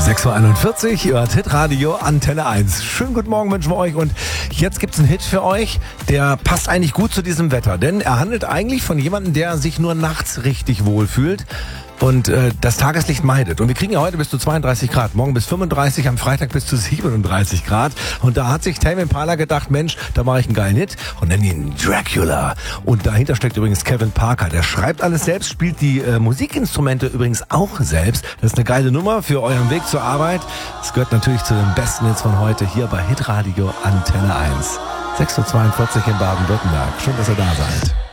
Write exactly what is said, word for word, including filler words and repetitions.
sechs Uhr einundvierzig, ihr hört Hitradio Antenne eins. Schönen guten Morgen wünschen wir euch und jetzt gibt's einen Hit für euch, der passt eigentlich gut zu diesem Wetter, denn er handelt eigentlich von jemandem, der sich nur nachts richtig wohlfühlt und äh, das Tageslicht meidet. Und wir kriegen ja heute bis zu zweiunddreißig Grad, morgen bis fünfunddreißig, am Freitag bis zu siebenunddreißig Grad. Und da hat sich Tame Impala gedacht, Mensch, da mache ich einen geilen Hit und nenne ihn Dracula. Und dahinter steckt übrigens Kevin Parker. Der schreibt alles selbst, spielt die äh, Musikinstrumente übrigens auch selbst. Das ist eine geile Nummer für euren Weg zur Arbeit. Das gehört natürlich zu den besten Hits von heute hier bei Hitradio Antenne eins. sechs Uhr zweiundvierzig in Baden-Württemberg. Schön, dass ihr da seid.